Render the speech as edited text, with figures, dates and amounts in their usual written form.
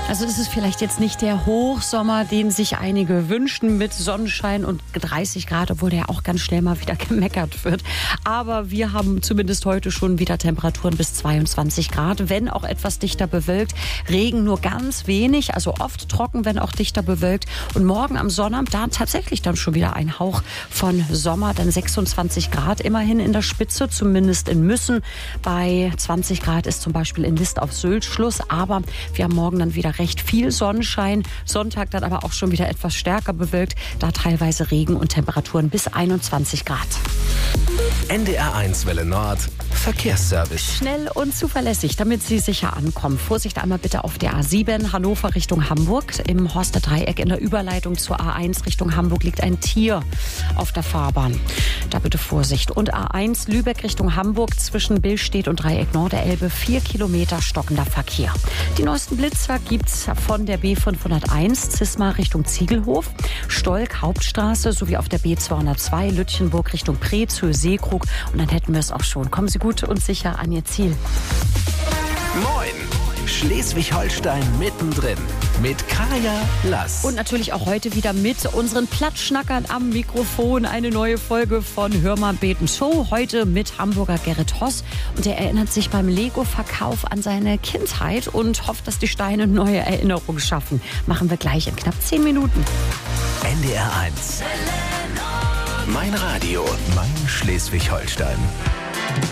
Also es ist vielleicht jetzt nicht der Hochsommer, den sich einige wünschen mit Sonnenschein und 30 Grad, obwohl der auch ganz schnell mal wieder gemeckert wird. Aber wir haben zumindest heute schon wieder Temperaturen bis 22 Grad, wenn auch etwas dichter bewölkt. Regen nur ganz wenig, also oft trocken, wenn auch dichter bewölkt. Und morgen am Sonnabend, da tatsächlich dann schon wieder ein Hauch von Sommer, dann 26 Grad immerhin in der Spitze, zumindest in Müssen. Bei 20 Grad ist zum Beispiel in List auf Sylt Schluss, aber wir haben morgen dann wieder recht viel Sonnenschein. Sonntag dann aber auch schon wieder etwas stärker bewölkt. Da teilweise Regen und Temperaturen bis 21 Grad. NDR1 Welle Nord. Verkehrsservice. Schnell und zuverlässig, damit Sie sicher ankommen. Vorsicht einmal bitte auf der A7 Hannover Richtung Hamburg. Im Horster Dreieck in der Überleitung zur A1 Richtung Hamburg liegt ein Tier auf der Fahrbahn. Da bitte Vorsicht. Und A1 Lübeck Richtung Hamburg zwischen Billstedt und Dreieck Nord der Elbe 4 Kilometer stockender Verkehr. Die neuesten Blitzer gibt's von der B501 Zisma Richtung Ziegelhof, Stolk Hauptstraße sowie auf der B202 Lütchenburg Richtung Preetz, Höhe Seekrug. Und dann hätten wir es auch schon. Kommen Sie gut und sicher an Ihr Ziel. Moin! Schleswig-Holstein mittendrin mit Kaya Lass. Und natürlich auch heute wieder mit unseren Plattschnackern am Mikrofon. Eine neue Folge von Hör mal beten Show. Heute mit Hamburger Gerrit Hoss. Und er erinnert sich beim Lego-Verkauf an seine Kindheit und hofft, dass die Steine neue Erinnerungen schaffen. Machen wir gleich in knapp 10 Minuten. NDR1. Mein Radio, mein Schleswig-Holstein.